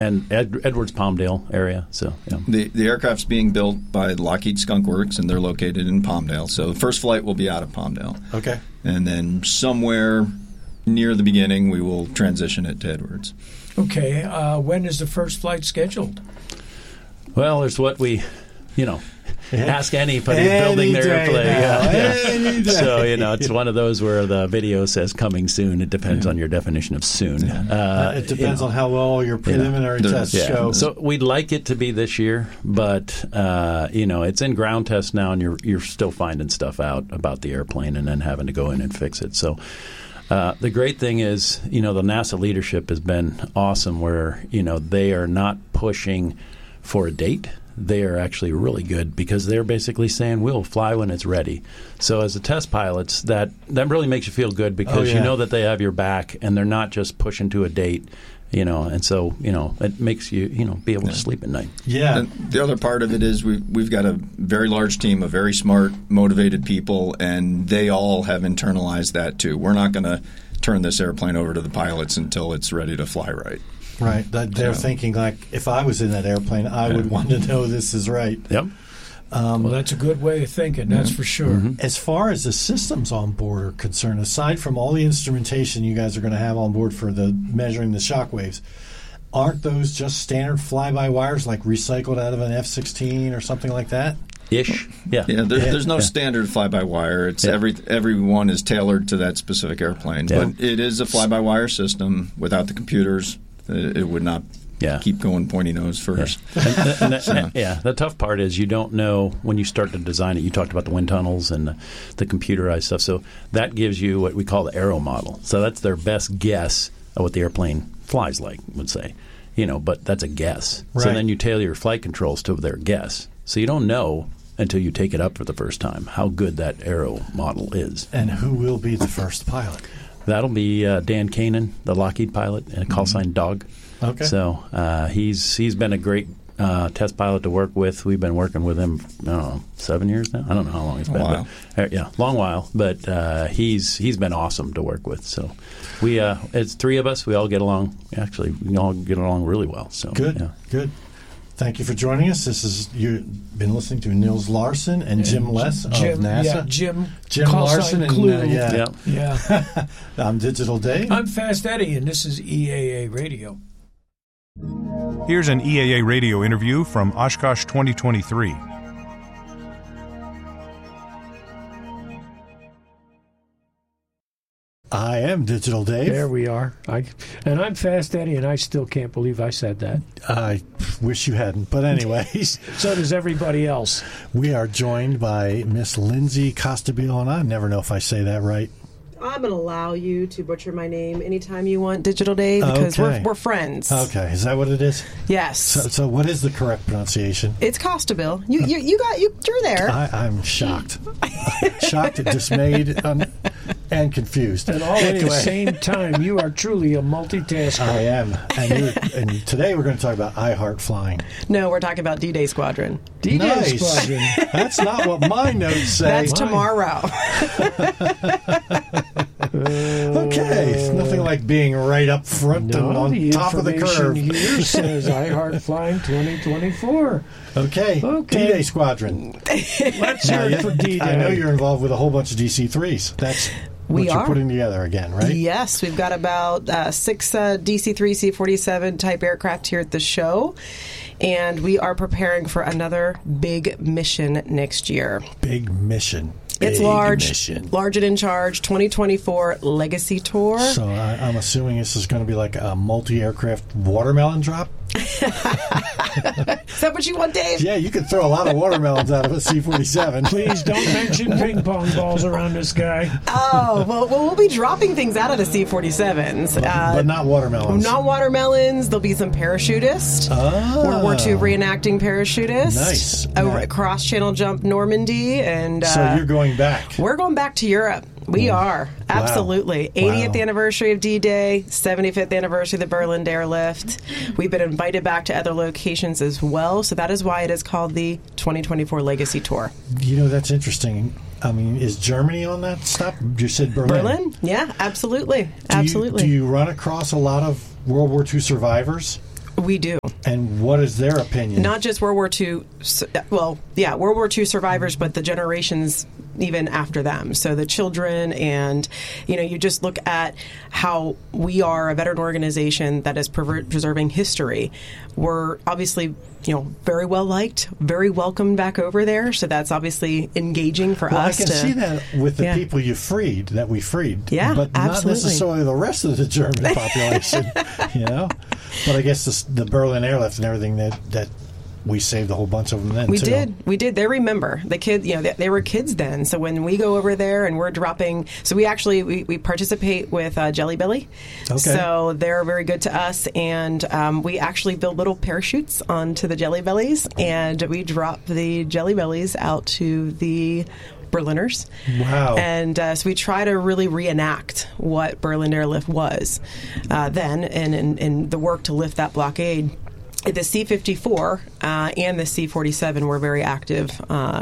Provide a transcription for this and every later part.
and Edwards, Palmdale area. So the aircraft's being built by Lockheed Skunk Works, and they're located in Palmdale. So the first flight will be out of Palmdale. Okay. And then somewhere near the beginning, we will transition it to Edwards. Okay. When is the first flight scheduled? Well, there's what we, ask anybody building their airplane. So, it's one of those where the video says coming soon. It depends on your definition of soon. It depends on how well your preliminary tests show. So we'd like it to be this year, but, it's in ground test now, and you're still finding stuff out about the airplane and then having to go in and fix it. So the great thing is, the NASA leadership has been awesome where, they are not pushing for a date. They are actually really good because they're basically saying we'll fly when it's ready. So as the test pilots, that really makes you feel good because you know that they have your back and they're not just pushing to a date, and so, it makes you, be able to sleep at night. Yeah. And the other part of it is we've got a very large team of very smart, motivated people, and they all have internalized that too. We're not going to turn this airplane over to the pilots until it's ready to fly right. Right. They're thinking, like, if I was in that airplane, I would want to know this is right. Yep. Well, that's a good way of thinking, that's for sure. Mm-hmm. As far as the systems on board are concerned, aside from all the instrumentation you guys are going to have on board for the measuring the shock waves, aren't those just standard fly-by-wires, like recycled out of an F-16 or something like that? Ish, yeah. There's no standard fly-by-wire. It's every one is tailored to that specific airplane. Yeah. But it is a fly-by-wire system without the computers. It would not keep going pointy nose first. Yeah. The tough part is you don't know when you start to design it. You talked about the wind tunnels and the computerized stuff. So that gives you what we call the aero model. So that's their best guess of what the airplane flies like, would say. But that's a guess. Right. So then you tailor your flight controls to their guess. So you don't know until you take it up for the first time how good that aero model is. And who will be the first pilot? That'll be Dan Kanan, the Lockheed pilot, and call sign Dog. Okay. So he's been a great test pilot to work with. We've been working with him, 7 years now. I don't know how long it's been. Wow. Long while. But he's been awesome to work with. So it's three of us. We all get along. Actually, we all get along really well. So good. Thank you for joining us. You've been listening to Nils Larson and Jim Less of NASA. Yeah, Jim Larson and I'm Digital Dave. I'm Fast Eddie, and this is EAA Radio. Here's an EAA Radio interview from Oshkosh 2023. I am Digital Dave. There we are. And I'm Fast Eddie, and I still can't believe I said that. I wish you hadn't. But anyways. So does everybody else. We are joined by Miss Lindsay Costabile, and I never know if I say that right. I'm going to allow you to butcher my name anytime you want, Digital Dave, because we're friends. Okay, is that what it is? Yes. So what is the correct pronunciation? It's Costabile. You're there. I'm shocked. Shocked, dismayed, and confused. And all at the same time, you are truly a multitasker. I am. And today we're going to talk about iHeart Flying. No, we're talking about D-Day Squadron. D-Day Squadron. That's not what my notes say. That's tomorrow. Okay, it's nothing like being right up front and on top of the curve. Here says iHeart Flying 2024. Okay. D-Day Squadron. Let's hear it for D-Day. I know you're involved with a whole bunch of DC-3s. That's what you're putting together again, right? Yes, we've got about 6 DC-3 C-47 type aircraft here at the show, and we are preparing for another big mission next year. Big mission. It's large and in charge, 2024 Legacy Tour. So I'm assuming this is going to be like a multi-aircraft watermelon drop? Is that what you want, Dave? Yeah, you could throw a lot of watermelons out of a C-47. Please don't mention ping pong balls around this guy. Oh, well, we'll be dropping things out of the C-47s. But not watermelons. Not watermelons. There'll be some parachutists. World War II reenacting parachutists. Nice. Over at Cross-Channel Jump Normandy. And so you're going back. We're going back to Europe. We are. Absolutely. Wow. 80th anniversary of D-Day, 75th anniversary of the Berlin Airlift. We've been invited back to other locations as well, so that is why it is called the 2024 Legacy Tour. That's interesting. I mean, is Germany on that stop? You said Berlin. Berlin? Yeah, absolutely. Do you run across a lot of World War II survivors? We do. And what is their opinion? Not just World War II, World War II survivors, but the generations even after them. So the children, and you just look at how we are a veteran organization that is preserving history. We're obviously very well liked, very welcomed back over there. So that's obviously engaging for us. I can see that with the people that we freed. Yeah, but absolutely. Not necessarily the rest of the German population. But I guess the Berlin airlift and everything that we saved a whole bunch of them then. We did. They remember the kids. They were kids then. So when we go over there and we're dropping, so we actually we participate with Jelly Belly. Okay. So they're very good to us, and we actually build little parachutes onto the Jelly Bellies, and we drop the Jelly Bellies out to the Berliners. Wow. And so we try to really reenact what Berlin Airlift was then, and the work to lift that blockade. The C-54 and the C-47 were very active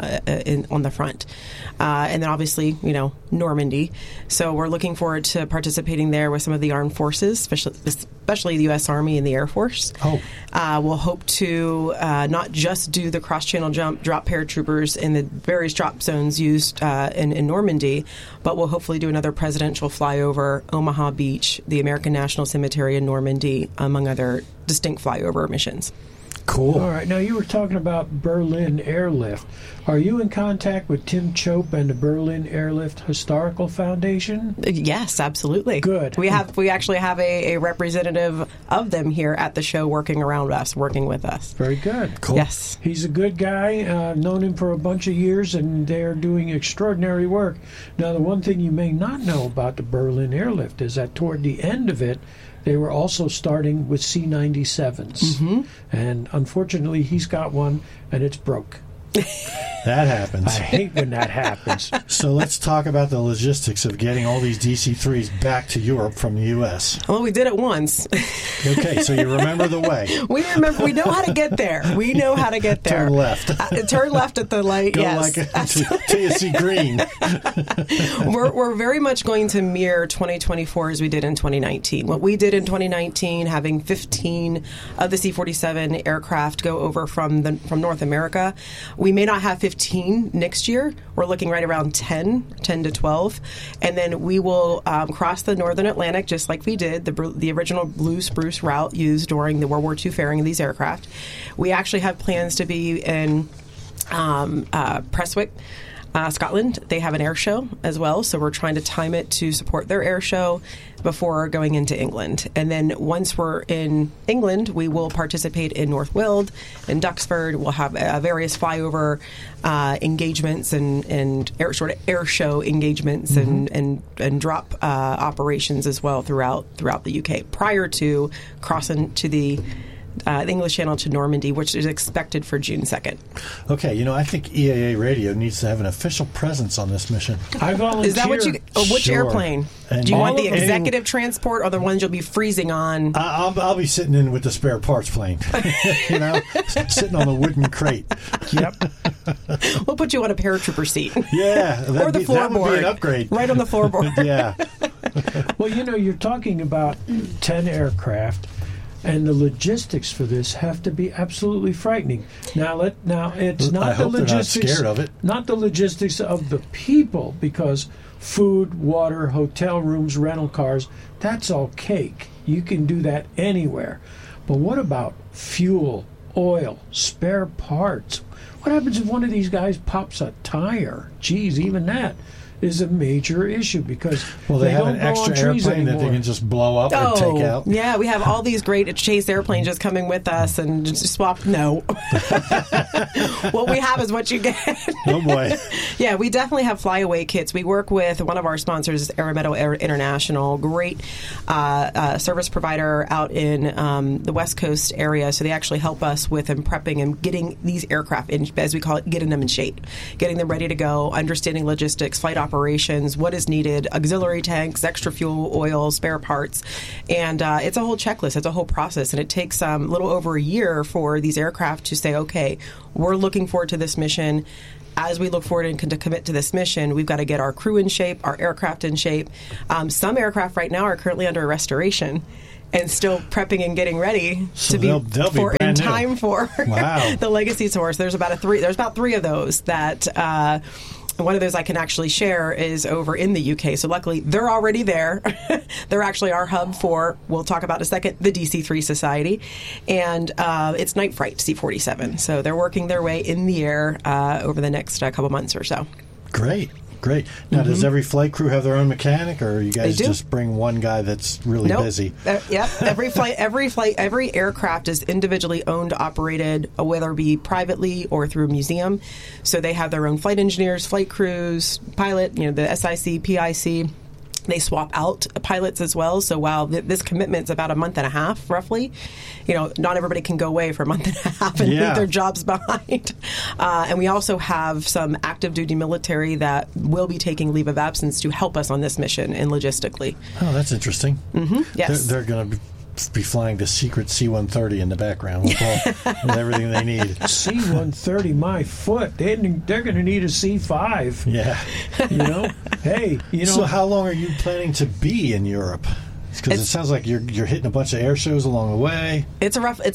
on the front. And then obviously, Normandy. So we're looking forward to participating there with some of the armed forces, especially the U.S. Army and the Air Force. Oh. We'll hope to not just do the cross-channel jump, drop paratroopers in the various drop zones used in Normandy, but we'll hopefully do another presidential flyover, Omaha Beach, the American National Cemetery in Normandy, among other distinct flyover missions. Cool. All right. Now, you were talking about Berlin Airlift. Are you in contact with Tim Chope and the Berlin Airlift Historical Foundation? Yes, absolutely. Good. We actually have a representative of them here at the show working with us. Very good. Cool. Yes. He's a good guy. Known him for a bunch of years, and they're doing extraordinary work. Now, the one thing you may not know about the Berlin Airlift is that toward the end of it, they were also starting with C-97s. Mm-hmm. And unfortunately, he's got one, and it's broke. That happens. I hate when that happens. So let's talk about the logistics of getting all these DC-3s back to Europe from the U.S. Well, we did it once. Okay, so you remember the way. We know how to get there. Turn left. Turn left at the light, Go yes. till you see green. We're very much going to mirror 2024 as we did in 2019. What we did in 2019, having 15 of the C-47 aircraft go over from North America, we may not have 15 next year. We're looking right around 10 to 12. And then we will cross the Northern Atlantic just like we did, the original Blue Spruce route used during the World War II fairing of these aircraft. We actually have plans to be in Prestwick, Scotland. They have an air show as well, so we're trying to time it to support their air show before going into England. And then once we're in England, we will participate in North Weald and Duxford. We'll have various flyover engagements and air show engagements and drop operations as well throughout the UK prior to crossing to the English Channel to Normandy, which is expected for June 2nd. Okay, I think EAA Radio needs to have an official presence on this mission. I volunteer. Is that what which Sure. airplane? And do you want the any- executive transport or the ones you'll be freezing on? I'll be sitting in with the spare parts plane, sitting on the wooden crate. Yep. We'll put you on a paratrooper seat. Yeah, Or the that would be floorboard. an upgrade. Right on the floorboard. Yeah. Well, you're talking about 10 aircraft, and the logistics for this have to be absolutely frightening. Now it's not I the hope they're not logistics. scared of it. Not the logistics of the people, because food, water, hotel rooms, rental cars, that's all cake. You can do that anywhere. But what about fuel, oil, spare parts? What happens if one of these guys pops a tire? Geez, even that is a major issue because Well, they have don't an go on extra trees airplane that they anymore. can just blow up and take out. Yeah, we have all these great Chase airplanes just coming with us and just swap. No. What we have is what you get. Oh, boy. Yeah, we definitely have flyaway kits. We work with one of our sponsors, Aerometal International, great service provider out in the West Coast area. So they actually help us with prepping and getting these aircraft, in, as we call it, getting them in shape, getting them ready to go, understanding logistics, flight operations, what is needed, auxiliary tanks, extra fuel, oil, spare parts. And it's a whole checklist. It's a whole process. And it takes a little over a year for these aircraft to say, okay, we're looking forward to this mission. As we look forward and to commit to this mission, we've got to get our crew in shape, our aircraft in shape. Some aircraft right now are currently under restoration. and still prepping and getting ready So to be they'll be for in brand new. time for Wow. the Legacy Tours. There's about three of those that. One of those I can actually share is over in the UK. So luckily, they're already there. They're actually our hub for, we'll talk about in a second, the DC3 Society. And it's Night Fright C-47. So they're working their way in the air over the next couple months or so. Great. Now, does every flight crew have their own mechanic, or you guys They do. just bring one guy that's really Nope. busy? Yep. Every aircraft is individually owned, operated, whether it be privately or through a museum. So they have their own flight engineers, flight crews, pilot, the SIC, PIC. They swap out pilots as well. So while this commitment's about a month and a half, roughly, not everybody can go away for a month and a half and leave their jobs behind. And we also have some active duty military that will be taking leave of absence to help us on this mission and logistically. Oh, that's interesting. Yes. They're going to be flying the secret C-130 in the background with everything they need. C-130, my foot. They're going to need a C-5. Yeah. Hey, So how long are you planning to be in Europe? Because it sounds like you're hitting a bunch of air shows along the way. It's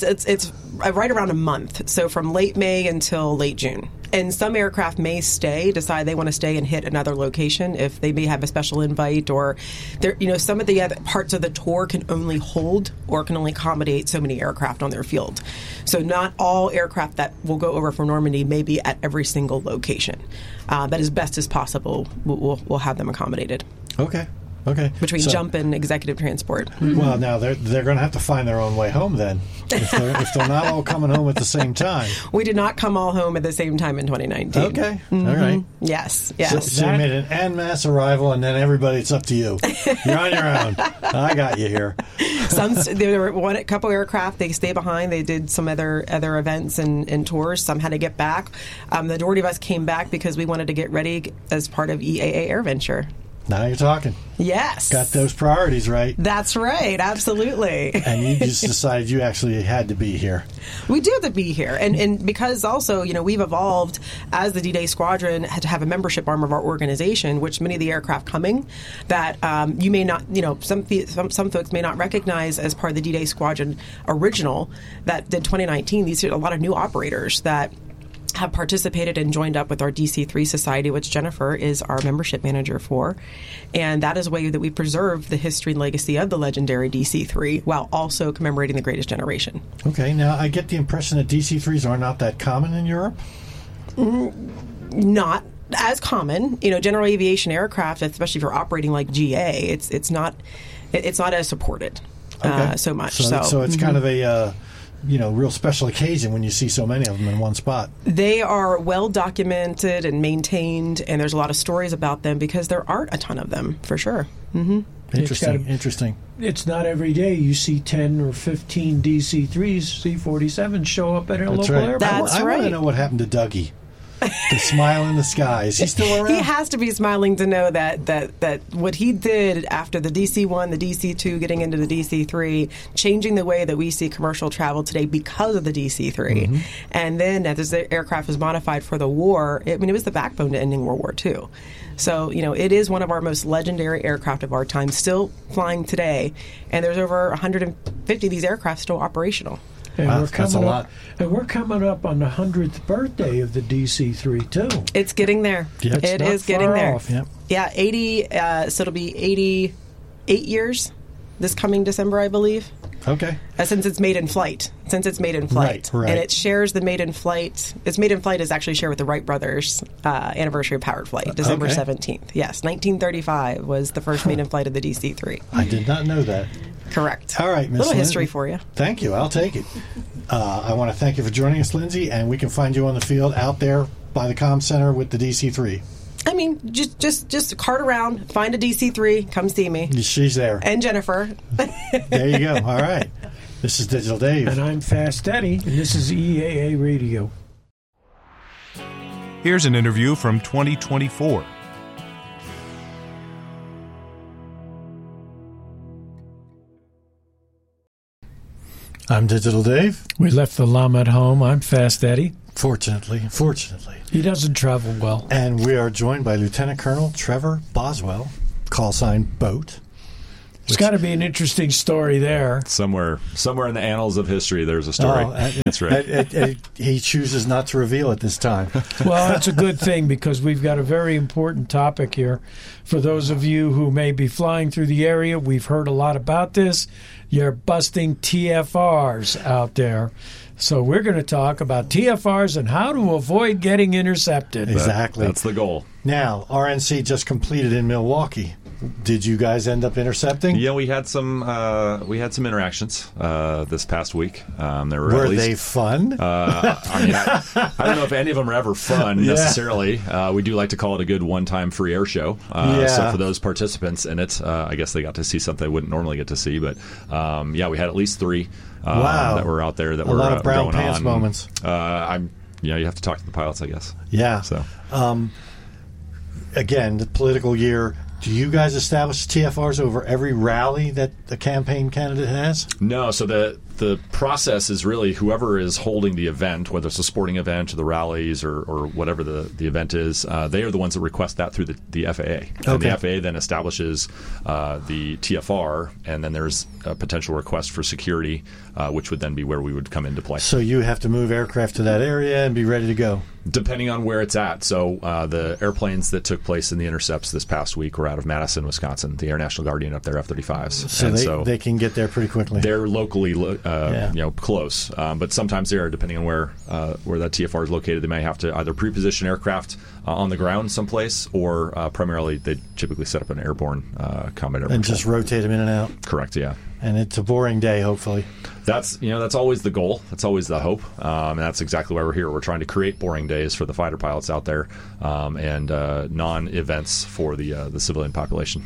right around a month, so from late May until late June. And some aircraft may decide they want to stay and hit another location if they may have a special invite, or some of the other parts of the tour can only hold or can only accommodate so many aircraft on their field. So not all aircraft that will go over from Normandy may be at every single location. But as best as possible, we'll have them accommodated. Okay. Between jump and executive transport. Well, now they're going to have to find their own way home then, if they're not all coming home at the same time. We did not come all home at the same time in 2019. Okay, all right. Yes. So you made an en masse arrival, and then it's up to you. You're on your own. I got you here. There were a couple aircraft. They stayed behind. They did some other events and tours. Some had to get back. The majority of us came back because we wanted to get ready as part of EAA AirVenture. Now you're talking. Yes. Got those priorities right. That's right. Absolutely. And you just decided you actually had to be here. We do have to be here. And because also, we've evolved as the D-Day Squadron had to have a membership arm of our organization, which many of the aircraft coming that you may not, some folks may not recognize as part of the D-Day Squadron original that did 2019. These are a lot of new operators that have participated and joined up with our DC3 Society, which Jennifer is our membership manager for. And that is a way that we preserve the history and legacy of the legendary DC3 while also commemorating the greatest generation. Okay, now I get the impression that DC3s are not that common in Europe? Not as common. General aviation aircraft, especially if you're operating like GA, it's not as supported so much. So it's kind of a... real special occasion when you see so many of them in one spot. They are well documented and maintained, and there's a lot of stories about them because there aren't a ton of them, for sure. Mm-hmm. Interesting. It's not every day you see 10 or 15 DC-3s, C-47s show up at a local airport. I want to know what happened to Dougie. The smile in the sky. Is he still around? He has to be smiling to know that what he did after the DC-1, the DC-2, getting into the DC-3, changing the way that we see commercial travel today because of the DC-3. And then as the aircraft was modified for the war, it was the backbone to ending World War II. So, it is one of our most legendary aircraft of our time, still flying today. And there's over 150 of these aircraft still operational. And wow, that's a lot. And we're coming up on the 100th birthday of the DC-3 too. It's getting there. Yeah, it is getting there. Yep. Yeah, 80. So it'll be 88 years this coming December, I believe. Okay. Since it's made in flight. Right. And it shares the made in flight. Its made in flight is actually shared with the Wright brothers anniversary of powered flight, December 17th. Yes, 1935 was the first made in flight of the DC-3. I did not know that. Correct. All right, Miss Little Lindsay. history for you. Thank you. I'll take it. I want to thank you for joining us, Lindsay, and we can find you on the field out there by the comm center with the DC-3. I mean, just cart around, find a DC-3, come see me. She's there. And Jennifer. There you go. All right. This is Digital Dave. And I'm Fast Eddie, and this is EAA Radio. Here's an interview from 2024. I'm Digital Dave. We left the llama at home. I'm Fast Eddie. Fortunately. He doesn't travel well. And we are joined by Lieutenant Colonel Trevor Boswell, call sign Boat. It's got to be an interesting story there. Somewhere in the annals of history, there's a story. That's right. He chooses not to reveal it this time. Well, that's a good thing because we've got a very important topic here. For those of you who may be flying through the area, we've heard a lot about this. You're busting TFRs out there. So we're going to talk about TFRs and how to avoid getting intercepted. Exactly. That's the goal. Now, RNC just completed in Milwaukee. Did you guys end up intercepting? Yeah, we had some interactions this past week. Were they fun? I don't know if any of them are ever fun necessarily. We do like to call it a good one-time free air show. So for those participants in it, I guess they got to see something they wouldn't normally get to see. But we had at least 3 that were out there that were a lot of brown going pants on. moments. You have to talk to the pilots, I guess. Yeah. So again, the political year. Do you guys establish TFRs over every rally that the campaign candidate has? No. So the process is really whoever is holding the event, whether it's a sporting event or the rallies or whatever the event is, they are the ones that request that through the FAA. And the FAA then establishes the TFR, and then there's a potential request for security, which would then be where we would come into play. So you have to move aircraft to that area and be ready to go? Depending on where it's at. So the airplanes that took place in the intercepts this past week were out of Madison, Wisconsin, the Air National Guardian up there, F-35s. So they can get there pretty quickly. They're locally close. But sometimes they are, depending on where that TFR is located. They may have to either pre-position aircraft on the ground someplace, or primarily they typically set up an airborne combat air and patrol. just rotate them in and out. Correct, yeah. And it's a boring day, hopefully. That's always the goal. That's always the hope, and that's exactly why we're here. We're trying to create boring days for the fighter pilots out there, and non-events for the civilian population.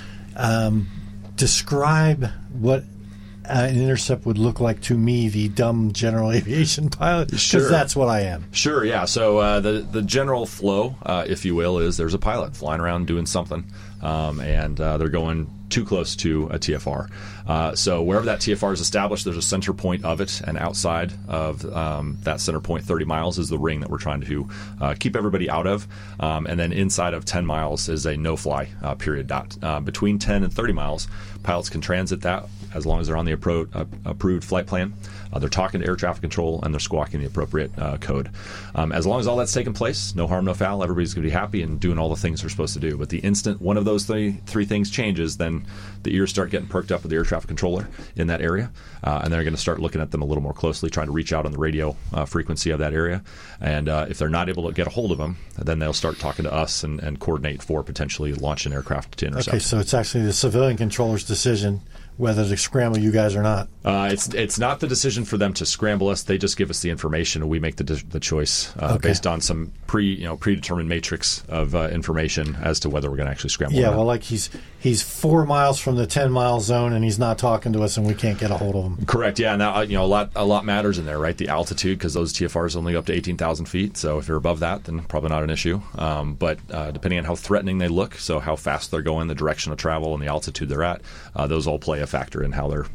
Describe what an intercept would look like to me, the dumb general aviation pilot, because that's what I am. Sure, yeah. So the general flow, if you will, is there's a pilot flying around doing something, and they're going too close to a TFR. So wherever that TFR is established, there's a center point of it, and outside of that center point, 30 miles is the ring that we're trying to keep everybody out of. And then inside of 10 miles is a no-fly period dot. Between 10 and 30 miles, pilots can transit that as long as they're on the approved flight plan. They're talking to air traffic control, and they're squawking the appropriate code. As long as all that's taking place, no harm, no foul, everybody's going to be happy and doing all the things they're supposed to do. But the instant one of those three things changes, then the ears start getting perked up with the air traffic controller in that area, and they're going to start looking at them a little more closely, trying to reach out on the radio frequency of that area. And if they're not able to get a hold of them, then they'll start talking to us and coordinate for potentially launch an aircraft to intercept. Okay, so it's actually the civilian controller's decision whether to scramble you guys or not. It's not the decision for them to scramble us. They just give us the information, and we make the choice based on some predetermined matrix of information as to whether we're going to actually scramble. Yeah, well, like he's 4 miles from the 10-mile zone, and he's not talking to us, and we can't get a hold of him. Correct. Yeah. Now a lot matters in there, right? The altitude, because those TFRs only go up to 18,000 feet. So if you're above that, then probably not an issue. But depending on how threatening they look, so how fast they're going, the direction of travel, and the altitude they're at, those all play a factor in how they're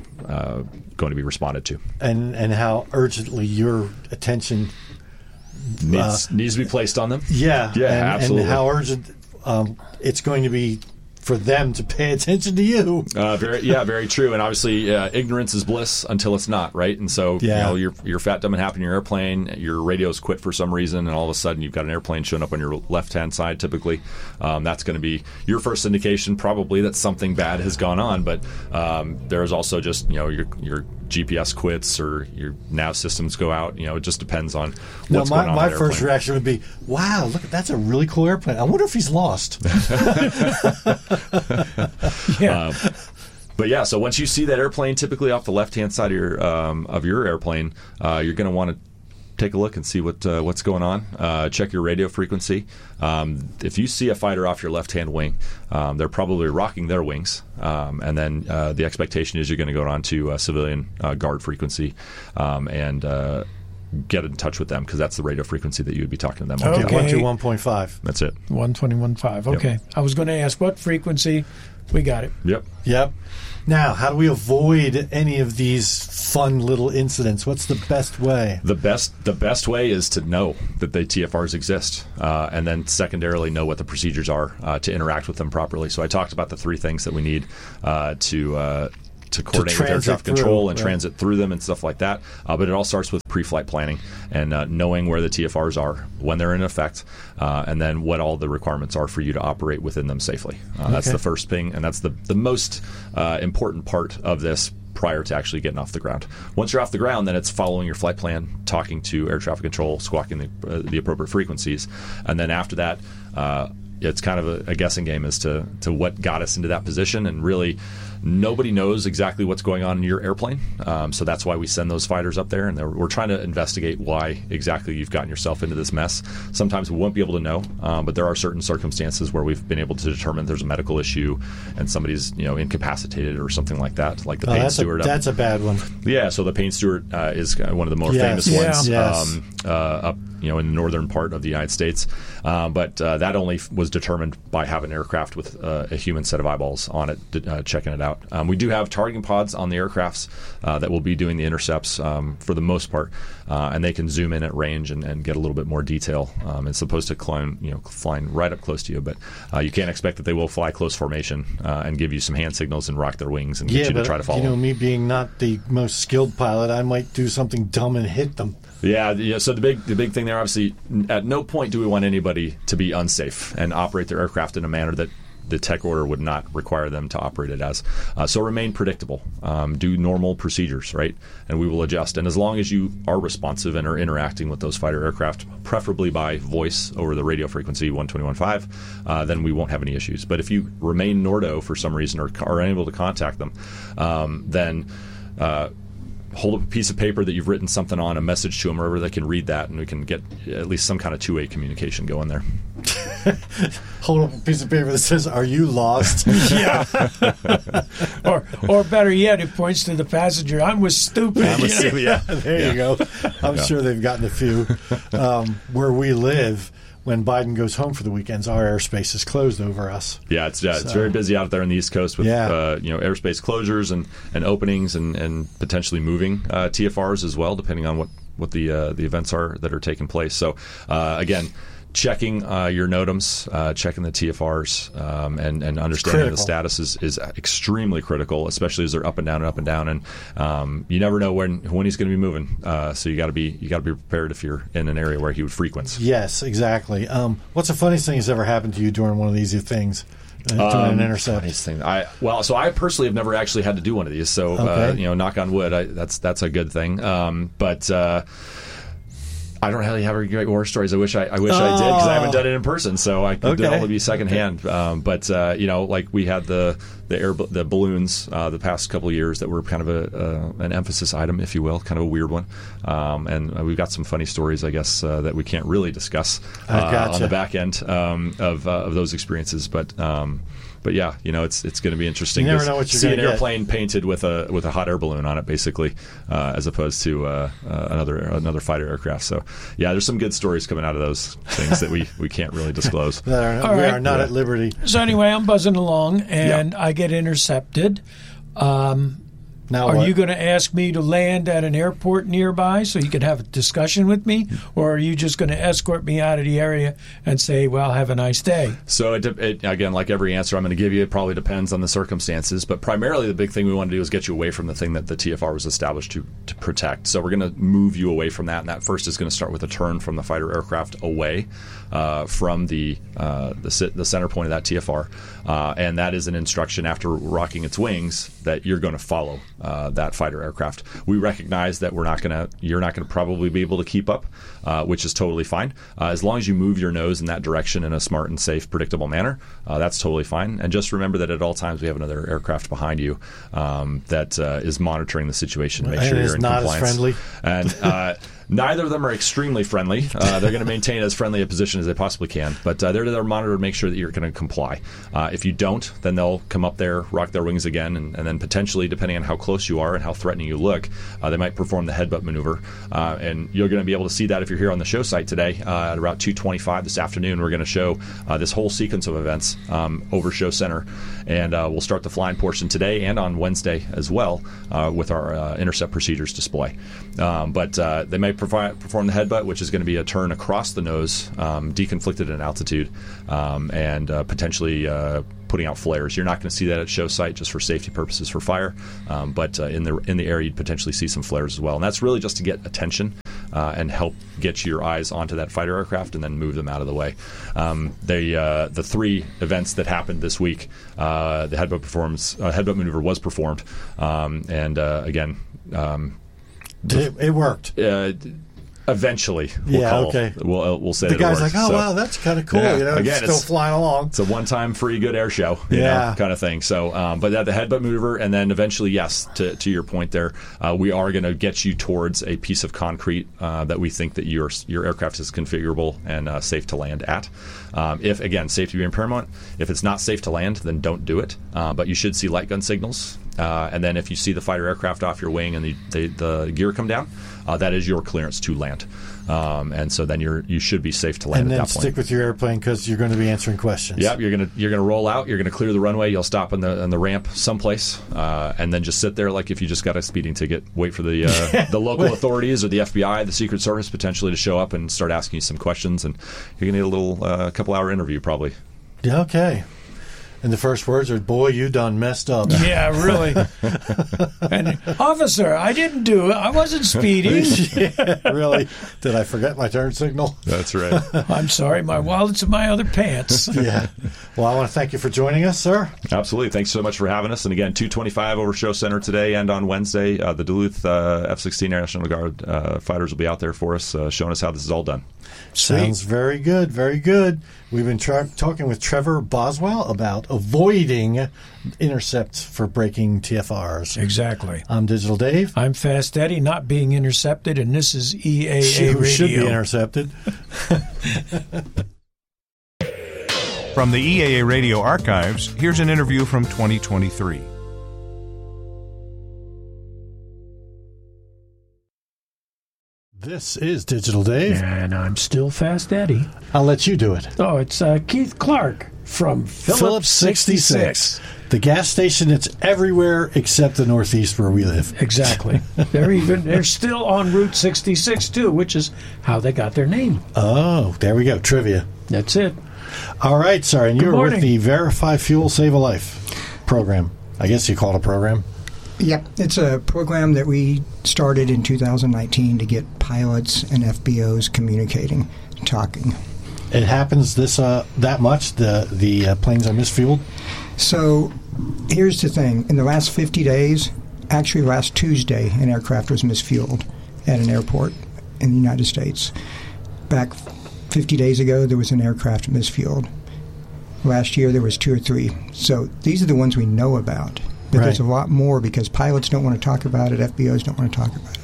going to be responded to, and how urgently your attention needs to be placed on them. Absolutely. And how urgent it's going to be for them to pay attention to you. Very true. And obviously, ignorance is bliss until it's not, right? And so, you're fat, dumb, and happy in your airplane. Your radio's quit for some reason, and all of a sudden, you've got an airplane showing up on your left-hand side. Typically, that's going to be your first indication, probably that something bad has gone on. But there's also just your GPS quits or your nav systems go out. It just depends on what's going on. My first reaction would be, "Wow, look, that's a really cool airplane. I wonder if he's lost." Yeah. So once you see that airplane, typically off the left-hand side of your airplane, you're going to want to take a look and see what's going on. Check your radio frequency. If you see a fighter off your left-hand wing, they're probably rocking their wings, and then the expectation is you're going to go on to civilian guard frequency, and get in touch with them, because that's the radio frequency that you would be talking to them on. Okay. 121.5. That's it. 121.5. Okay. I was going to ask what frequency. We got it. Yep. Now, how do we avoid any of these fun little incidents? What's the best way? The best way is to know that the TFRs exist, and then secondarily know what the procedures are to interact with them properly. So I talked about the 3 things that we need to coordinate with air traffic control and transit through them and stuff like that. But it all starts with pre-flight planning and knowing where the TFRs are, when they're in effect, and then what all the requirements are for you to operate within them safely. That's the first thing, and that's the most important part of this prior to actually getting off the ground. Once you're off the ground, then it's following your flight plan, talking to air traffic control, squawking the appropriate frequencies, and then after that, it's kind of a guessing game as to what got us into that position, and really nobody knows exactly what's going on in your airplane. So that's why we send those fighters up there, and we're trying to investigate why exactly you've gotten yourself into this mess. Sometimes we won't be able to know, but there are certain circumstances where we've been able to determine there's a medical issue and somebody's incapacitated or something like that, like the Payne Stewart. That's a bad one. Yeah, so the Payne Stewart is one of the more famous ones up in the northern part of the United States. But that only was determined by having an aircraft with a human set of eyeballs on it, checking it out. We do have targeting pods on the aircrafts that will be doing the intercepts for the most part, and they can zoom in at range and get a little bit more detail. It's supposed to flying right up close to you, but you can't expect that they will fly close formation and give you some hand signals and rock their wings and get you to try to follow. Me being not the most skilled pilot, I might do something dumb and hit them. Yeah. So the big thing there, obviously, at no point do we want anybody to be unsafe and operate their aircraft in a manner that the tech order would not require them to operate it as. So remain predictable. Do normal procedures, right? And we will adjust. And as long as you are responsive and are interacting with those fighter aircraft, preferably by voice over the radio frequency 121.5, then we won't have any issues. But if you remain Nordo for some reason or are unable to contact them, then hold up a piece of paper that you've written something on, a message to them, or wherever they can read that, and we can get at least some kind of two-way communication going there. Hold up a piece of paper that says, "Are you lost?" Yeah. or better yet, it points to the passenger. I was stupid. There you go. I'm sure they've gotten a few. Where we live, when Biden goes home for the weekends, our airspace is closed over us. Yeah, it's very busy out there on the East Coast with airspace closures and openings and potentially moving TFRs as well, depending on what the events are that are taking place. So again, checking your NOTAMs, checking the TFRs, and understanding the status is extremely critical, especially as they're up and down. And you never know when he's going to be moving. So you got to be prepared if you're in an area where he would frequent. Yes, exactly. What's the funniest thing that's ever happened to you during one of these things? Doing an intercept. Funniest thing. So I personally have never actually had to do one of these. So knock on wood, that's a good thing. But I don't really have any great war stories. I wish I did, because I haven't done it in person, so I could only be secondhand. But like we had the balloons the past couple of years that were kind of an emphasis item, if you will, kind of a weird one. And we've got some funny stories, I guess, that we can't really discuss on the back end of those experiences. But yeah, it's going to be interesting to see an airplane painted with a hot air balloon on it, basically, as opposed to another fighter aircraft. So yeah, there's some good stories coming out of those things that we can't really disclose. We are not at liberty. So anyway, I'm buzzing along and I get intercepted. Now are you going to ask me to land at an airport nearby so you can have a discussion with me, or are you just going to escort me out of the area and say, well, have a nice day? So it again, like every answer I'm going to give you, it probably depends on the circumstances, but primarily the big thing we want to do is get you away from the thing that the TFR was established to protect. So we're going to move you away from that, and that first is going to start with a turn from the fighter aircraft away from the center point of that TFR, and that is an instruction after rocking its wings that you're going to follow that fighter aircraft. We recognize that you're not going to probably be able to keep up, which is totally fine. As long as you move your nose in that direction in a smart and safe, predictable manner, that's totally fine. And just remember that at all times we have another aircraft behind you that is monitoring the situation, make sure you're in compliance. Not as friendly. And Neither of them are extremely friendly. They're going to maintain as friendly a position as they possibly can, but they're there to monitor to make sure that you're going to comply. If you don't, then they'll come up there, rock their wings again, and then potentially, depending on how close you are and how threatening you look, they might perform the headbutt maneuver. And you're going to be able to see that if you're here on the show site today at about 2:25 this afternoon. We're going to show this whole sequence of events over Show Center, and we'll start the flying portion today and on Wednesday as well with our intercept procedures display. But they may perform the headbutt, which is going to be a turn across the nose, deconflicted in altitude, and potentially putting out flares. You're not going to see that at show site just for safety purposes for fire, but in the air you'd potentially see some flares as well. And that's really just to get attention and help get your eyes onto that fighter aircraft and then move them out of the way. The three events that happened this week, the headbutt maneuver was performed, and again. It worked. Eventually, we'll say the that guy's it worked. like, wow, that's kind of cool. Yeah. Again, it's still flying along. It's a one-time free good air show, kind of thing. So, but the headbutt maneuver, and then eventually, yes, to your point there, we are going to get you towards a piece of concrete that we think that your aircraft is configurable and safe to land at. If again, safety being paramount, if it's not safe to land, then don't do it. But you should see light gun signals. And then if you see the fighter aircraft off your wing and the gear come down, that is your clearance to land. And so then you should be safe to land at that point. And then stick with your airplane because you're going to be answering questions. Yep, you're gonna roll out. You're gonna clear the runway. You'll stop on the ramp someplace, and then just sit there like if you just got a speeding ticket. Wait for the local authorities or the FBI, the Secret Service potentially to show up and start asking you some questions. And you're gonna need a little couple-hour interview probably. Yeah. Okay. And the first words are, boy, you done messed up. Yeah, really. And, officer, I didn't do it. I wasn't speeding. Yeah, really? Did I forget my turn signal? That's right. I'm sorry, my wallet's in my other pants. Yeah. Well, I want to thank you for joining us, sir. Absolutely. Thanks so much for having us. And again, 2:25 over Show Center today and on Wednesday. The Duluth F-16 National Guard fighters will be out there for us, showing us how this is all done. Sounds very good, very good. We've been talking with Trevor Boswell about avoiding intercepts for breaking TFRs. Exactly. I'm Digital Dave. I'm Fast Eddie, not being intercepted, and this is EAA Radio. Should be intercepted. From the EAA Radio archives, here's an interview from 2023. This is Digital Dave. And I'm still Fast Eddie. I'll let you do it. Oh, it's Keith Clark from Phillips 66. The gas station that's everywhere except the Northeast where we live. Exactly. They're still on Route 66, too, which is how they got their name. Oh, there we go. Trivia. That's it. All right, sorry. And Good you're morning. with the Verify Fuel Save a Life program. I guess you call it a program. Yep, it's a program that we started in 2019 to get pilots and FBOs communicating, talking. It happens that much? The planes are misfueled? So here's the thing. In the last 50 days, actually last Tuesday, an aircraft was misfueled at an airport in the United States. Back 50 days ago, there was an aircraft misfueled. Last year, there was 2 or 3. So these are the ones we know about. But right. There's a lot more because pilots don't want to talk about it, FBOs don't want to talk about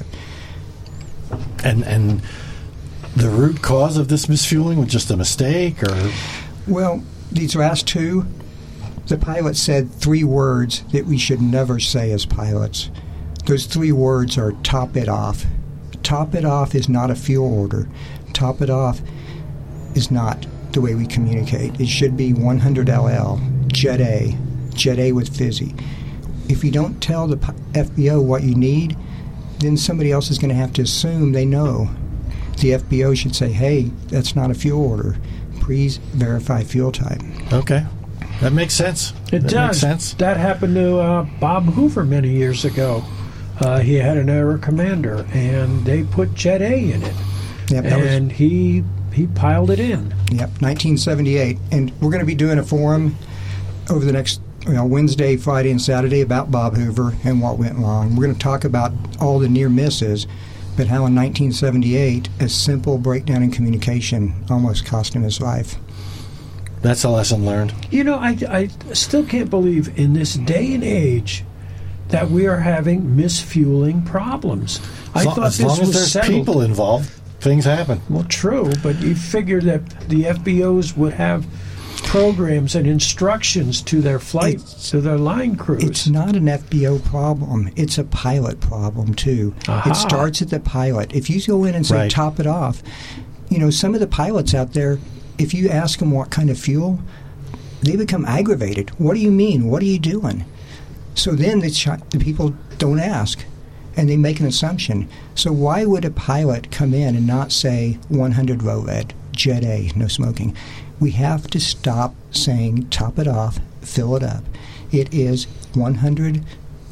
it. And the root cause of this misfueling was just a mistake, or? Well, these last 2, the pilot said 3 words that we should never say as pilots. Those 3 words are top it off. Top it off is not a fuel order. Top it off is not the way we communicate. It should be 100 LL, Jet A with fizzy. If you don't tell the FBO what you need, then somebody else is going to have to assume they know. The FBO should say, hey, that's not a fuel order. Please verify fuel type. Okay. That makes sense. It does. Makes sense. That happened to Bob Hoover many years ago. He had an Aero Commander, and they put Jet A in it. Yep, and he piled it in. Yep, 1978. And we're going to be doing a forum over the next Wednesday, Friday, and Saturday about Bob Hoover and what went wrong. We're going to talk about all the near misses, but how in 1978 a simple breakdown in communication almost cost him his life. That's a lesson learned. You know, I still can't believe in this day and age that we are having misfueling problems. I thought as this long as was there's settled. people involved, things happen. Well, true, but you figured that the FBOs would have programs and instructions to their to their line crews. It's not an FBO problem. It's a pilot problem, too. Aha. It starts at the pilot. If you go in and say, Right. top it off, some of the pilots out there, if you ask them what kind of fuel, they become aggravated. What do you mean? What are you doing? So then the people don't ask, and they make an assumption. So why would a pilot come in and not say 100 ROVED, Jet A, no smoking? We have to stop saying top it off, fill it up. It is 100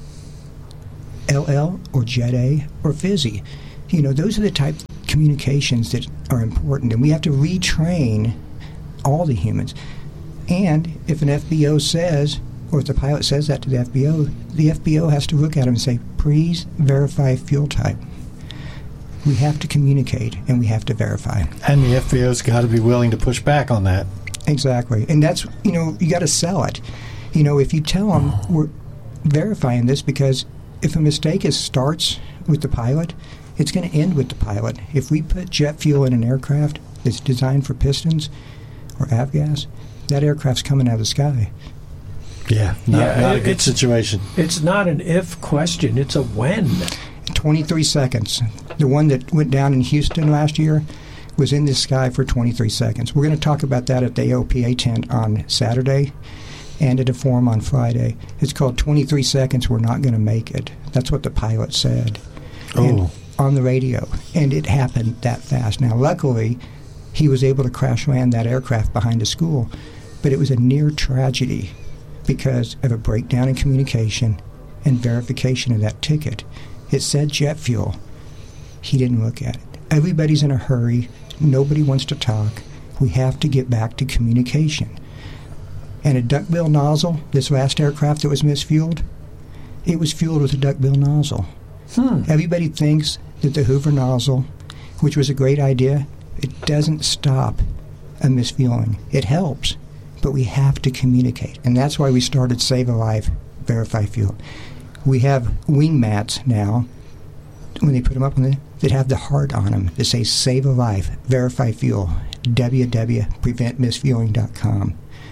LL or Jet A or Fizzy. Those are the type of communications that are important, and we have to retrain all the humans. And if an FBO says, or if the pilot says that to the FBO has to look at him and say, please verify fuel type. We have to communicate, and we have to verify. And the FBO's got to be willing to push back on that. Exactly. And that's, you got to sell it. If you tell them, we're verifying this, because if a mistake starts with the pilot, it's going to end with the pilot. If we put jet fuel in an aircraft that's designed for pistons or avgas, that aircraft's coming out of the sky. Yeah, not a good situation. It's not an if question, it's a when. 23 seconds. The one that went down in Houston last year was in the sky for 23 seconds. We're going to talk about that at the AOPA tent on Saturday and at a forum on Friday. It's called 23 seconds, we're not going to make it. That's what the pilot said on the radio. And it happened that fast. Now, luckily, he was able to crash land that aircraft behind a school, but it was a near tragedy because of a breakdown in communication and verification of that ticket. It said jet fuel. He didn't look at it. Everybody's in a hurry. Nobody wants to talk. We have to get back to communication. And a duckbill nozzle, this last aircraft that was misfueled, it was fueled with a duckbill nozzle. Everybody thinks that the Hoover nozzle, which was a great idea, it doesn't stop a misfueling. It helps, but we have to communicate. And that's why we started Save a Life, Verify Fuel. We have wing mats now, when they put them up, that have the heart on them that say Save a Life, Verify Fuel, www.preventmisfueling.com.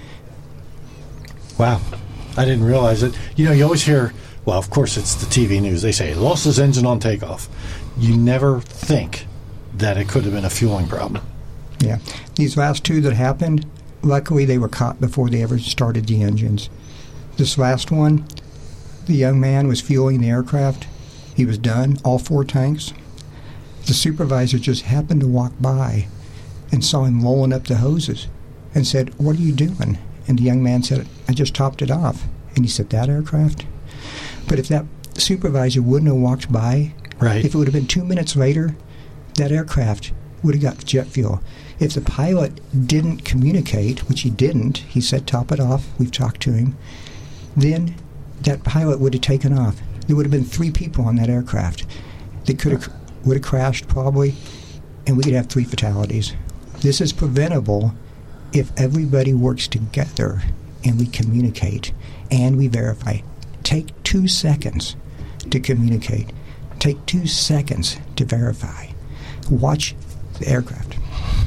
Wow. I didn't realize it. You always hear, well, of course it's the TV news. They say, lost his engine on takeoff. You never think that it could have been a fueling problem. Yeah. These last two that happened, luckily they were caught before they ever started the engines. This last one, the young man was fueling the aircraft. He was done, all 4 tanks. The supervisor just happened to walk by and saw him rolling up the hoses and said, "What are you doing?" And the young man said, "I just topped it off." And he said, "That aircraft?" But if that supervisor wouldn't have walked by, right, if it would have been 2 minutes later, that aircraft would have got jet fuel. If the pilot didn't communicate, which he didn't, he said top it off, we've talked to him, then that pilot would have taken off. There would have been 3 people on that aircraft. They would have crashed probably, and we could have 3 fatalities. This is preventable if everybody works together and we communicate and we verify. Take 2 seconds to communicate. Take 2 seconds to verify. Watch the aircraft.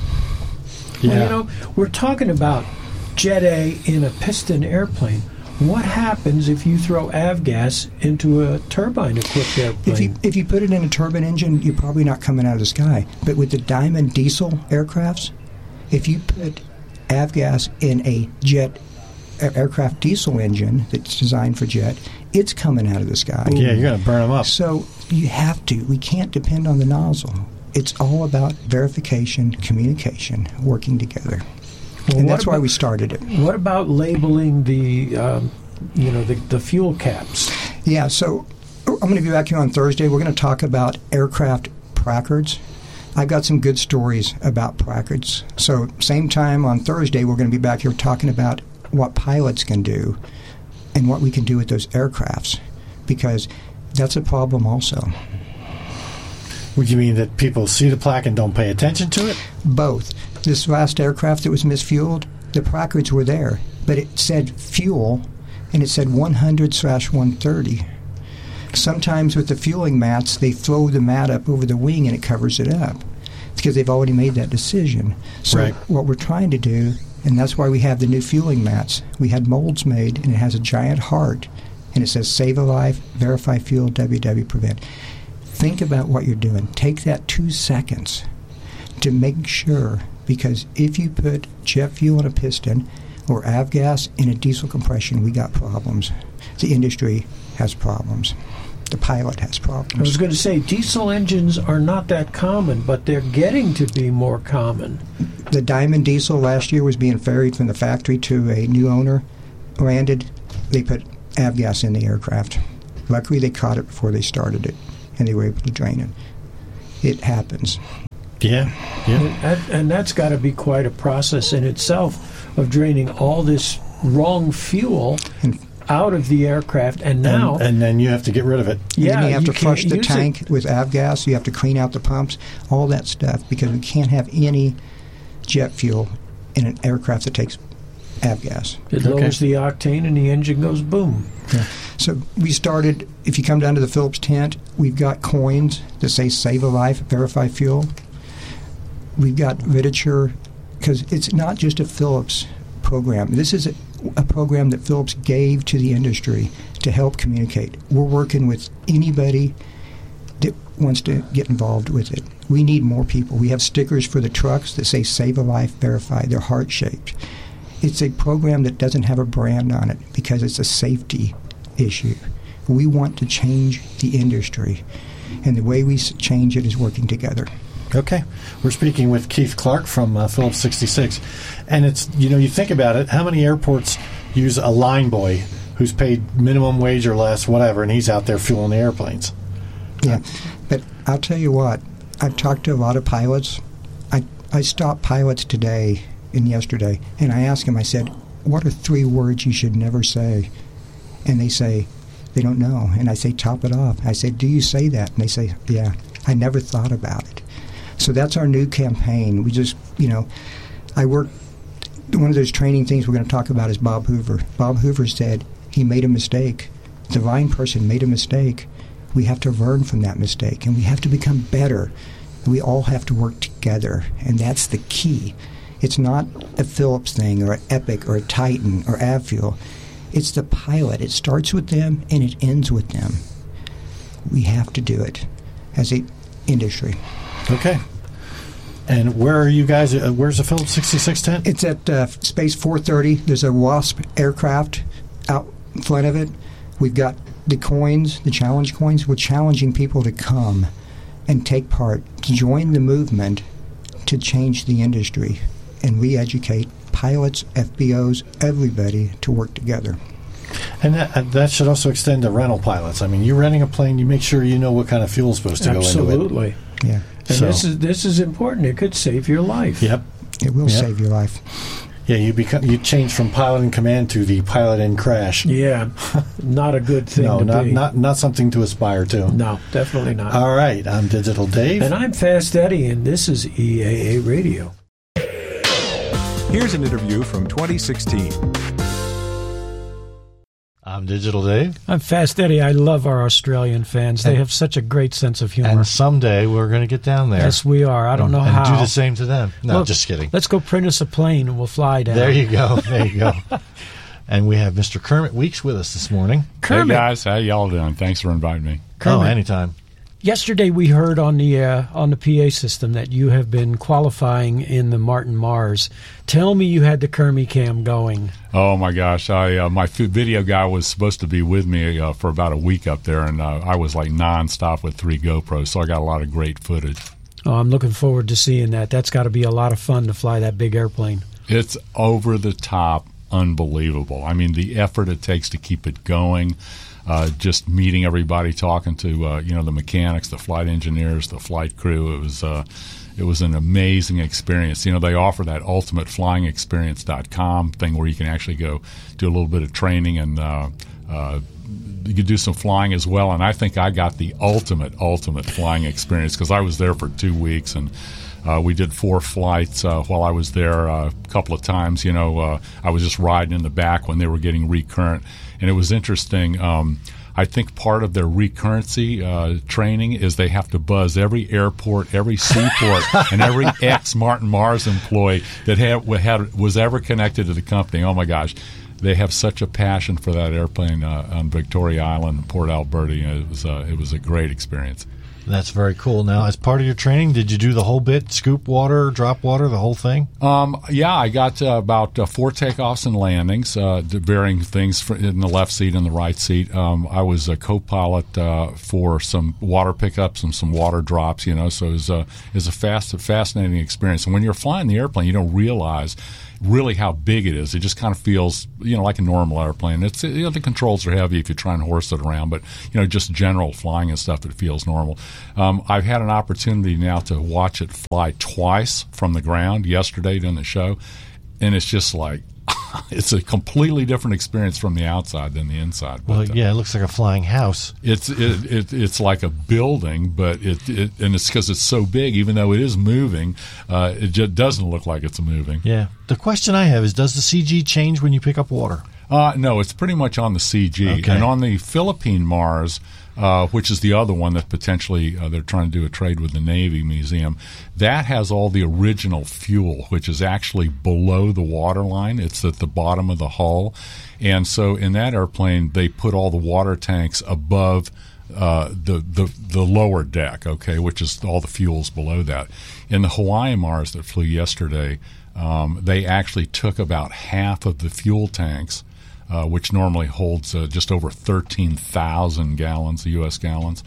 Yeah. Well, we're talking about Jet A in a piston airplane. What happens if you throw avgas into a turbine-equipped airplane? If you put it in a turbine engine, you're probably not coming out of the sky. But with the Diamond diesel aircrafts, if you put avgas in a jet aircraft diesel engine that's designed for jet, it's coming out of the sky. Yeah, you're going to burn them up. So you have to. We can't depend on the nozzle. It's all about verification, communication, working together. Well, and that's why we started it. What about labeling the fuel caps? Yeah, so I'm going to be back here on Thursday. We're going to talk about aircraft placards. I've got some good stories about placards. So same time on Thursday, we're going to be back here talking about what pilots can do and what we can do with those aircrafts, because that's a problem also. Would you mean that people see the plaque and don't pay attention to it? Both. This last aircraft that was misfueled, the placards were there, but it said fuel, and it said 100/130. Sometimes with the fueling mats, they throw the mat up over the wing and it covers it up. It's because they've already made that decision. So what we're trying to do, and that's why we have the new fueling mats, we had molds made, and it has a giant heart, and it says Save a Life, Verify Fuel, WW Prevent. Think about what you're doing. Take that 2 seconds to make sure, because if you put jet fuel in a piston or avgas in a diesel compression, we got problems. The industry has problems. The pilot has problems. I was going to say, diesel engines are not that common, but they're getting to be more common. The Diamond diesel last year was being ferried from the factory to a new owner. Landed, they put avgas in the aircraft. Luckily, they caught it before they started it, and they were able to drain it. It happens. Yeah. And that's got to be quite a process in itself of draining all this wrong fuel out of the aircraft, and now... And then you have to get rid of it. Yeah, and then you have to flush the tank with avgas. You have to clean out the pumps, all that stuff, because we can't have any jet fuel in an aircraft that takes avgas. It lowers the octane and the engine goes boom. Yeah. So we started, if you come down to the Phillips tent, we've got coins that say Save a Life, Verify Fuel. We've got literature, because it's not just a Phillips program. This is a program that Phillips gave to the industry to help communicate. We're working with anybody that wants to get involved with it. We need more people. We have stickers for the trucks that say Save a Life, Verify. They're heart-shaped. It's a program that doesn't have a brand on it because it's a safety issue. We want to change the industry, and the way we change it is working together. Okay. We're speaking with Keith Clark from Phillips 66. And it's, you think about it, how many airports use a line boy who's paid minimum wage or less, whatever, and he's out there fueling the airplanes? Yeah. But I'll tell you what, I've talked to a lot of pilots. I stopped pilots today and yesterday, and I asked them, I said, what are 3 words you should never say? And they say, they don't know. And I say, top it off. I say, do you say that? And they say, yeah, I never thought about it. So that's our new campaign. We just, I work, one of those training things we're going to talk about is Bob Hoover. Bob Hoover said he made a mistake. The line person made a mistake. We have to learn from that mistake, and we have to become better. We all have to work together, and that's the key. It's not a Phillips thing or an Epic or a Titan or Avfuel. It's the pilot. It starts with them, and it ends with them. We have to do it as an industry. Okay. And where are you guys? Where's the Phillips 66 tent? It's at Space 430. There's a Wasp aircraft out in front of it. We've got the coins, the challenge coins. We're challenging people to come and take part, to join the movement to change the industry and re-educate pilots, FBOs, everybody to work together. And that should also extend to rental pilots. I mean, you're renting a plane, you make sure you know what kind of fuel is supposed to go into it. Absolutely. Yeah. And this is important. It could save your life. Yep. It will save your life. Yeah, you change from pilot in command to the pilot in crash. Yeah, not a good thing no, to be. not something to aspire to. No, definitely not. All right, I'm Digital Dave. And I'm Fast Eddie, and this is EAA Radio. Here's an interview from 2016. I'm Digital Dave. I'm Fast Eddie. I love our Australian fans. They have such a great sense of humor. And someday we're going to get down there. Yes, we are. I don't know and how. And do the same to them. No, just kidding. Let's go print us a plane and we'll fly down. There you go. There you go. And we have Mr. Kermit Weeks with us this morning. Kermit. Hey, guys. How y'all doing? Thanks for inviting me. Kermit. Oh, anytime. Yesterday we heard on the PA system that you have been qualifying in the Martin Mars. Tell me you had the Kermit cam going. Oh my gosh! My video guy was supposed to be with me for about a week up there, and I was like nonstop with 3 GoPros, so I got a lot of great footage. Oh, I'm looking forward to seeing that. That's got to be a lot of fun to fly that big airplane. It's over the top, unbelievable. I mean, the effort it takes to keep it going. Just meeting everybody, talking to the mechanics, the flight engineers, the flight crew. It was an amazing experience. You know, they offer that ultimateflyingexperience.com thing where you can actually go do a little bit of training and you could do some flying as well. And I think I got the ultimate flying experience because I was there for 2 weeks and we did 4 flights while I was there a couple of times. I was just riding in the back when they were getting recurrent. And it was interesting. I think part of their recurrency training is they have to buzz every airport, every seaport, and every ex-Martin Mars employee that was ever connected to the company. Oh, my gosh. They have such a passion for that airplane on Victoria Island, Port Alberta. It was a great experience. That's very cool. Now, as part of your training, did you do the whole bit? Scoop water, drop water, the whole thing? Yeah, I got about 4 takeoffs and landings, varying things in the left seat and the right seat. I was a co-pilot for some water pickups and some water drops, so it was a fascinating experience. And when you're flying the airplane, you don't realize really how big it is. It just kind of feels, like a normal airplane. It's the controls are heavy if you try and horse it around, but just general flying and stuff, it feels normal. I've had an opportunity now to watch it fly twice from the ground yesterday during the show, and it's just like it's a completely different experience from the outside than the inside. Well, it looks like a flying house. It's like a building, but and it's because it's so big. Even though it is moving, it just doesn't look like it's moving. Yeah. The question I have is, does the CG change when you pick up water? No, it's pretty much on the CG. Okay. And on the Philippine Mars, which is the other one that potentially they're trying to do a trade with the Navy Museum, that has all the original fuel, which is actually below the waterline. It's at the bottom of the hull. And so in that airplane, they put all the water tanks above the lower deck, which is all the fuels below that. In the Hawaii Mars that flew yesterday, they actually took about half of the fuel tanks, which normally holds just over 13,000 gallons, U.S. gallons,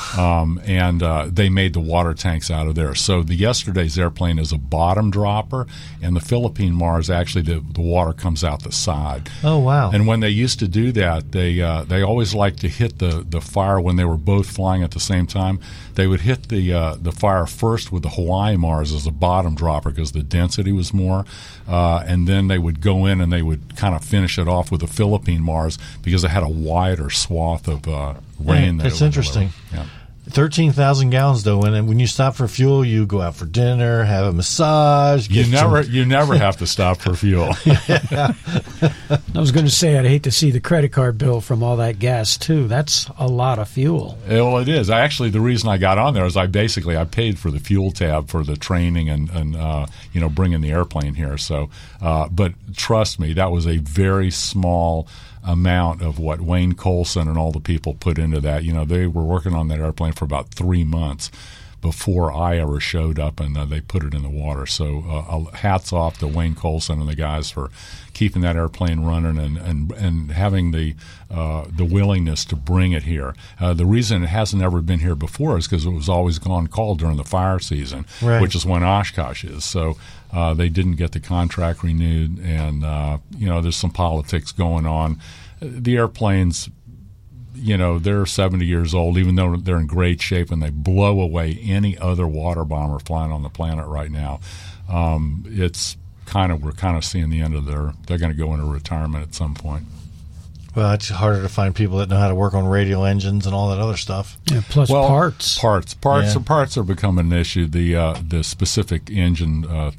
and they made the water tanks out of there. So yesterday's airplane is a bottom dropper, and the Philippine Mars, actually the water comes out the side. Oh, wow. And when they used to do that, they always liked to hit the fire when they were both flying at the same time. They would hit the fire first with the Hawaii Mars as a bottom dropper because the density was more, and then they would go in and they would kind of finish it off with the Philippine Mars because it had a wider swath of rain. That's interesting. Yeah. 13,000 gallons, though, and when you stop for fuel, you go out for dinner, have a massage. You never have to stop for fuel. I was going to say, I'd hate to see the credit card bill from all that gas, too. That's a lot of fuel. Well, it is. Actually, the reason I got on there is I paid for the fuel tab for the training and bringing the airplane here. So, but trust me, that was a very small amount of what Wayne Coulson and all the people put into that. They were working on that airplane for about 3 months before I ever showed up, and they put it in the water. So hats off to Wayne Coulson and the guys for keeping that airplane running and having the willingness to bring it here. The reason it hasn't ever been here before is because it was always on call during the fire season, right, which is when Oshkosh is. So they didn't get the contract renewed, and there's some politics going on. The airplanes, they're 70 years old, even though they're in great shape, and they blow away any other water bomber flying on the planet right now. We're kind of seeing the end of they're going to go into retirement at some point. Well, it's harder to find people that know how to work on radial engines and all that other stuff. Yeah, plus parts. Parts are becoming an issue. The specific engine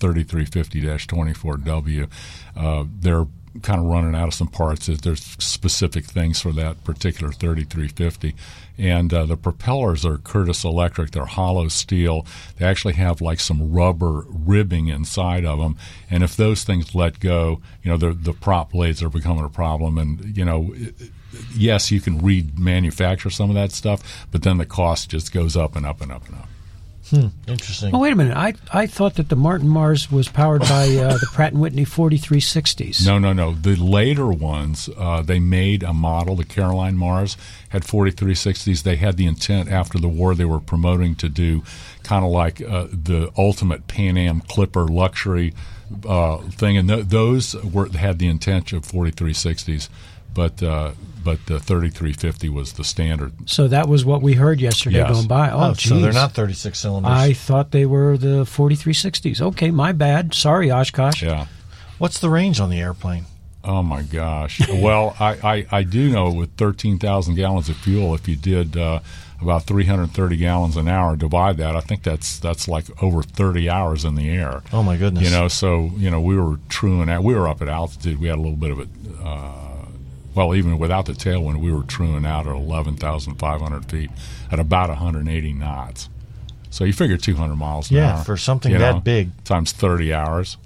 3350-24W, they're kind of running out of some parts. There's specific things for that particular 3350. And the propellers are Curtiss Electric. They're hollow steel. They actually have like some rubber ribbing inside of them. And if those things let go, the prop blades are becoming a problem. And, yes, you can remanufacture some of that stuff, but then the cost just goes up and up and up and up. Interesting. Oh, wait a minute. I thought that the Martin Mars was powered by the Pratt & Whitney 4360s. No. The later ones, they made a model. The Caroline Mars had 4360s. They had the intent after the war they were promoting to do kind of like the ultimate Pan Am Clipper luxury thing. And those had the intent of 4360s. But the 3350 was the standard. So that was what we heard yesterday going by. Oh, so they're not 36 cylinders. I thought they were the 4360s. Okay, my bad. Sorry, Oshkosh. Yeah. What's the range on the airplane? Oh, my gosh. Well, I do know with 13,000 gallons of fuel, if you did about 330 gallons an hour, divide that, I think that's like over 30 hours in the air. Oh, my goodness. So, we were truing out. We were up at altitude. We had a little bit of well, even without the tailwind, we were truing out at 11,500 feet at about 180 knots. So you figure 200 miles an hour. Yeah, for something that big. Times 30 hours.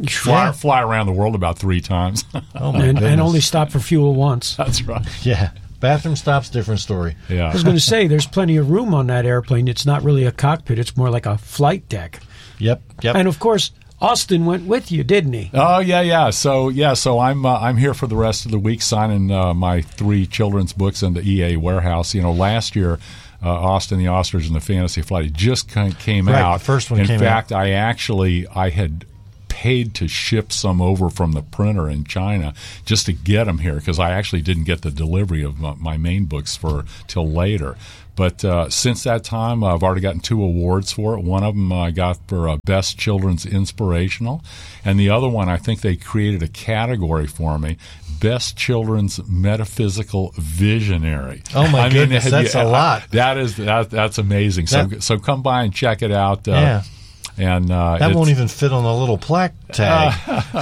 Fly around the world about 3 times. Oh my goodness. And only stop for fuel once. That's right. Yeah. Bathroom stops, different story. Yeah. I was going to say, there's plenty of room on that airplane. It's not really a cockpit. It's more like a flight deck. Yep. And, of course, Austin went with you, didn't he? Oh, yeah. So I'm here for the rest of the week signing my 3 children's books in the EA warehouse. Last year, Austin, the Ostrich, and the Fantasy Flight just came out. The first one in came fact, out. I had paid to ship some over from the printer in China just to get them here because I actually didn't get the delivery of my main books till later. But since that time, I've already gotten 2 awards for it. One of them I got for Best Children's Inspirational, and the other one I think they created a category for me, Best Children's Metaphysical Visionary. Oh my goodness, that's a lot. That's amazing. So come by and check it out. Yeah. And that won't even fit on a little plaque tag.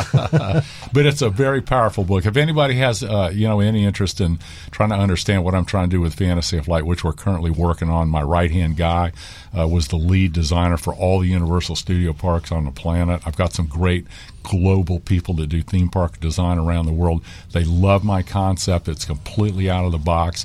But it's a very powerful book. If anybody has any interest in trying to understand what I'm trying to do with Fantasy Flight, which we're currently working on, my right-hand guy was the lead designer for all the Universal Studio parks on the planet. I've got some great global people that do theme park design around the world. They love my concept. It's completely out of the box.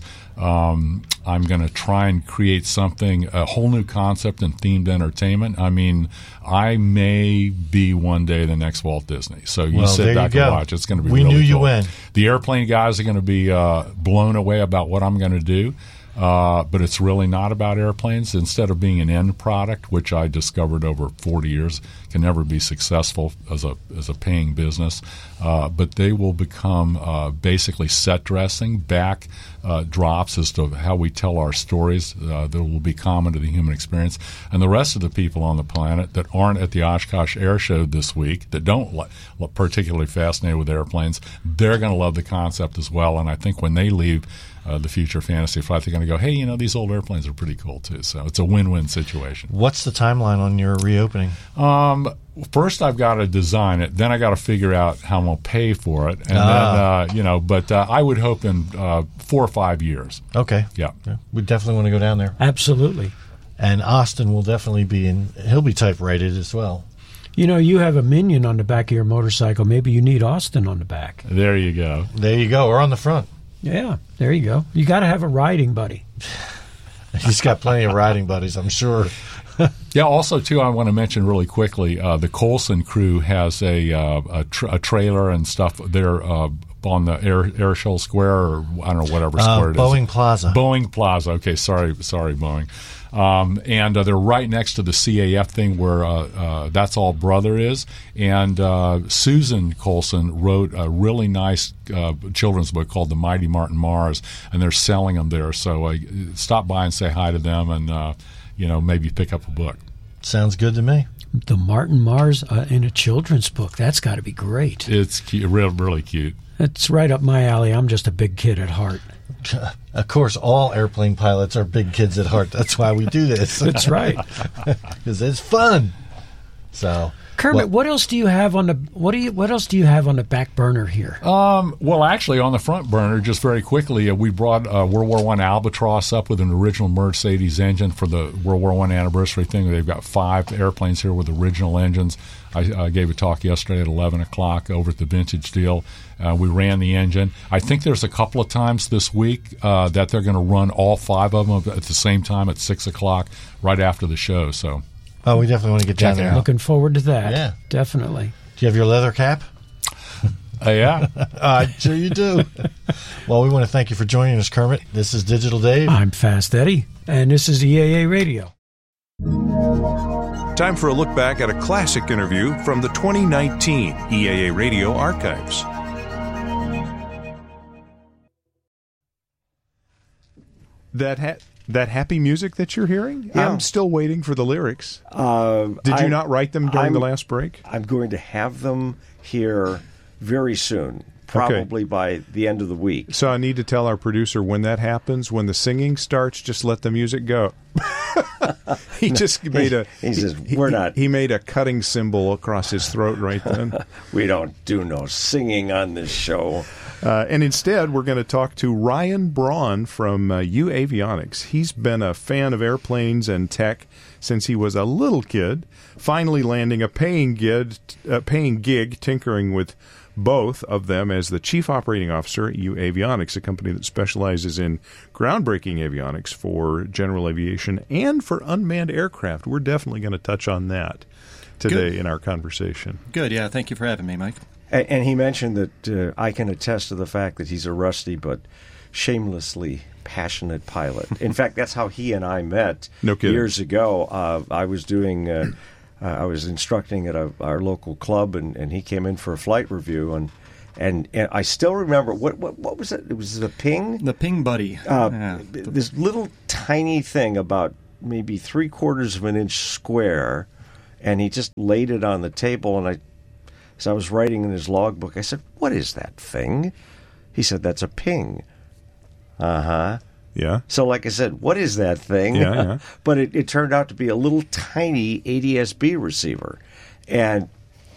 I'm going to try and create a whole new concept in themed entertainment. I mean, I may be one day the next Walt Disney. So you sit back and watch. It's going to be really cool. We knew you when. The airplane guys are going to be blown away about what I'm going to do. But it's really not about airplanes. Instead of being an end product, which I discovered over 40 years can never be successful as a paying business, but they will become basically set dressing, back drops as to how we tell our stories that will be common to the human experience. And the rest of the people on the planet that aren't at the Oshkosh Air Show this week, that don't particularly fascinated with airplanes, they're going to love the concept as well. And I think when they leave the future Fantasy Flight, they're going to go, hey, these old airplanes are pretty cool too. So it's a win-win situation. What's the timeline on your reopening? First I've got to design it, then I got to figure out how I'm going to pay for it, and then but I would hope in 4 or 5 years. Okay. Yeah. We definitely want to go down there. Absolutely. And Austin will definitely be he'll be typewritten as well. You have a minion on the back of your motorcycle. Maybe you need Austin on the back. There you go. Or on the front. Yeah, there you go. You got to have a riding buddy. He's got plenty of riding buddies, I'm sure. Yeah. Also, too, I want to mention really quickly, the Colson crew has a trailer and stuff there on the Air Show Square, or I don't know whatever square it is. Boeing Plaza. Boeing Plaza. Okay, sorry, Boeing. And they're right next to the CAF thing where That's All Brother is. And Susan Colson wrote a really nice children's book called The Mighty Martin Mars, and they're selling them there. So stop by and say hi to them, and maybe pick up a book. Sounds good to me. The Martin Mars in a children's book. That's got to be great. It's cute, really cute. It's right up my alley. I'm just a big kid at heart. Of course, all airplane pilots are big kids at heart. That's why we do this. That's right. Because it's fun. So, Kermit, what else do you have on the what else do you have on the back burner here? Well, actually, on the front burner, just very quickly, we brought World War I Albatross up with an original Mercedes engine for the World War I anniversary thing. They've got 5 airplanes here with original engines. I gave a talk yesterday at 11 o'clock over at the Vintage Deal. We ran the engine. I think there's a couple of times this week that they're going to run all 5 of them at the same time at 6 o'clock right after the show. So, we definitely want to get down there. Looking forward to that. Yeah. Definitely. Do you have your leather cap? Yeah. I'm sure you do. Well, we want to thank you for joining us, Kermit. This is Digital Dave. I'm Fast Eddie, and this is EAA Radio. Time for a look back at a classic interview from the 2019 EAA Radio archives. That happy music that you're hearing? Yeah. I'm still waiting for the lyrics. Did you not write them during the last break? I'm going to have them here very soon, probably by the end of the week. So I need to tell our producer when that happens, when the singing starts, just let the music go. He just made he made a cutting symbol across his throat right then. We don't do no singing on this show. And instead, we're going to talk to Ryan Braun from U Avionics. He's been a fan of airplanes and tech since he was a little kid, finally landing a paying gig tinkering with both of them as the Chief Operating Officer at U Avionics, a company that specializes in groundbreaking avionics for general aviation and for unmanned aircraft. We're definitely going to touch on that today in our conversation. Good, yeah. Thank you for having me, Mike. And he mentioned that I can attest to the fact that he's a rusty but shamelessly passionate pilot. In fact, that's how he and I met years ago. I was doing... I was instructing at our local club, and he came in for a flight review, and I still remember what was it? It was the Ping? The Ping Buddy. This little tiny thing about maybe 3/4 of an inch square, and he just laid it on the table, and as I was writing in his logbook, I said, "What is that thing?" He said, "That's a Ping." Uh-huh. Yeah. So, like I said, what is that thing? Yeah. But it turned out to be a little tiny ADS-B receiver. And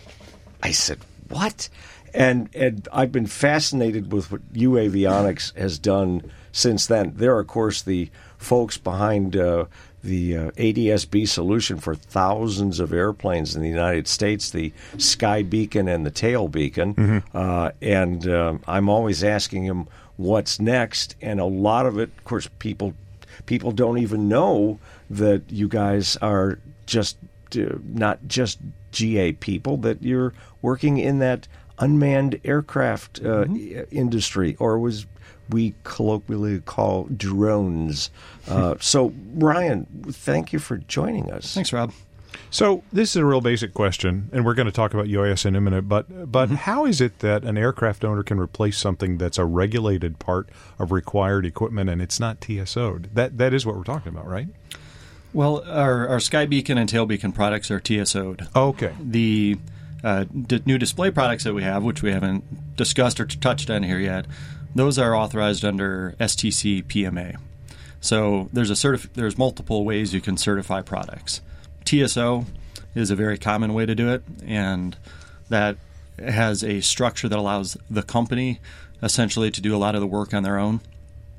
I said, what? And I've been fascinated with what U Avionics has done since then. They're, of course, the folks behind the ADS-B solution for thousands of airplanes in the United States, the Sky Beacon and the Tail Beacon. Mm-hmm. And I'm always asking them, what's next? And a lot of it, of course, people don't even know that you guys are just not just GA people, that you're working in that unmanned aircraft industry, or was we colloquially call drones. So, Ryan, thank you for joining us. Thanks, Rob. So this is a real basic question, and we're going to talk about UAS in a minute, but how is it that an aircraft owner can replace something that's a regulated part of required equipment and it's not TSO'd? That is what we're talking about, right? Well, our Sky Beacon and Tail Beacon products are TSO'd. Oh, okay. The new display products that we have, which we haven't discussed or touched on here yet, those are authorized under STC PMA. So there's multiple ways you can certify products. TSO is a very common way to do it, and that has a structure that allows the company essentially to do a lot of the work on their own.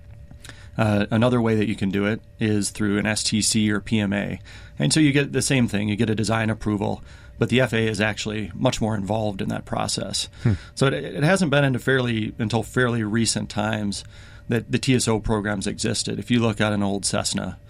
Another way that you can do it is through an STC or PMA. And so you get the same thing. You get a design approval, but the FAA is actually much more involved in that process. So it hasn't been until fairly recent times that the TSO programs existed. If you look at an old Cessna,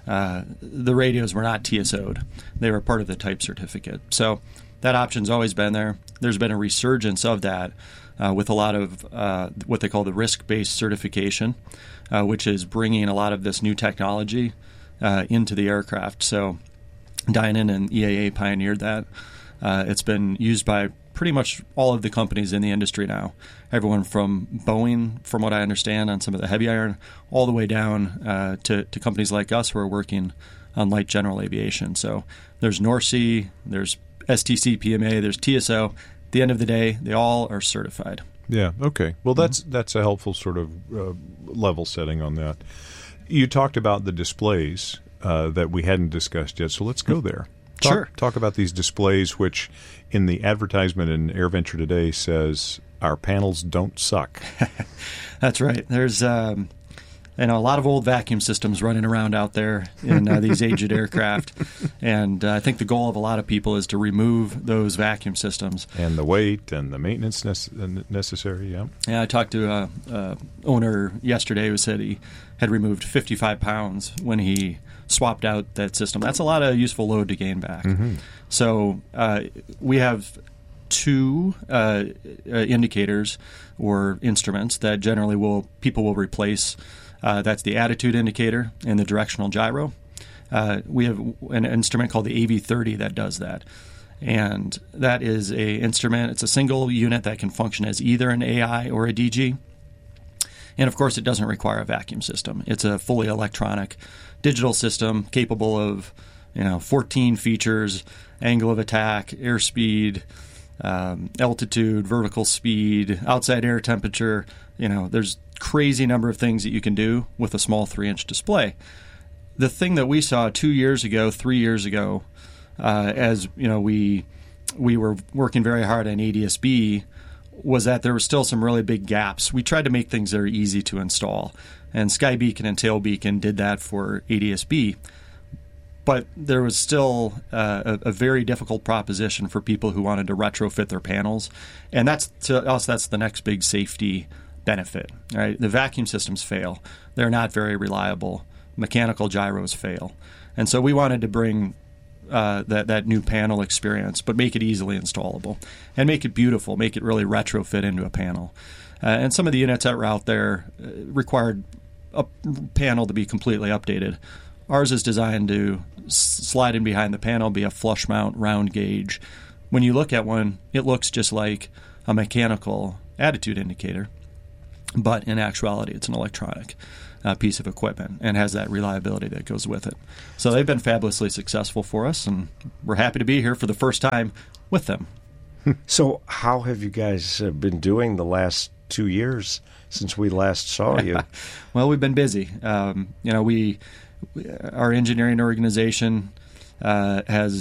the radios were not TSO'd. They were part of the type certificate. So that option's always been there. There's been a resurgence of that with a lot of what they call the risk-based certification, which is bringing a lot of this new technology into the aircraft. So Dynon and EAA pioneered that. It's been used by pretty much all of the companies in the industry now. Everyone from Boeing, from what I understand, on some of the heavy iron, all the way down to companies like us who are working on light general aviation. So there's NORC, there's STC, PMA, there's TSO. At the end of the day, they all are certified. Yeah, okay. Well, that's a helpful sort of level setting on that. You talked about the displays that we hadn't discussed yet, so let's go there. Talk about these displays, which in the advertisement in AirVenture Today says, our panels don't suck. That's right. There's a lot of old vacuum systems running around out there in these aged aircraft. And I think the goal of a lot of people is to remove those vacuum systems. And the weight and the maintenance necessary, yeah. Yeah, I talked to an owner yesterday who said he had removed 55 pounds when he swapped out that system. That's a lot of useful load to gain back. Mm-hmm. So we have two indicators or instruments that generally people will replace. That's the attitude indicator and the directional gyro. We have an instrument called the AV30 that does that. And that is a instrument. It's a single unit that can function as either an AI or a DG. And, of course, it doesn't require a vacuum system. It's a fully electronic digital system capable of 14 features: angle of attack, airspeed, altitude, vertical speed, outside air temperature. There's crazy number of things that you can do with a small 3-inch display. The thing that we saw 3 years ago, as we were working very hard on ADS-B, was that there were still some really big gaps. We tried to make things that are easy to install, and SkyBeacon and TailBeacon did that for ADS-B. But there was still a very difficult proposition for people who wanted to retrofit their panels, and that's to us that's the next big safety benefit. Right? The vacuum systems fail; they're not very reliable. Mechanical gyros fail, and so we wanted to bring that new panel experience, but make it easily installable and make it beautiful, make it really retrofit into a panel. And some of the units that were out there required a panel to be completely updated. Ours is designed to slide in behind the panel, be a flush mount round gauge. When you look at one, it looks just like a mechanical attitude indicator, but in actuality, it's an electronic piece of equipment and has that reliability that goes with it. So they've been fabulously successful for us, and we're happy to be here for the first time with them. So how have you guys been doing the last 2 years since we last saw you? Well, we've been busy. Our engineering organization has